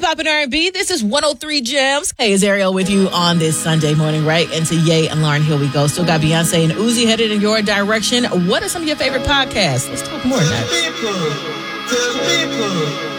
hip-hop and R&B. This is 103 Gems. Hey, it's Ariel with you on this Sunday morning, right? Into Ye and Lauren, here we go. Still got Beyonce and Uzi headed in your direction. What are some of your favorite podcasts? Let's talk more next. Tell people.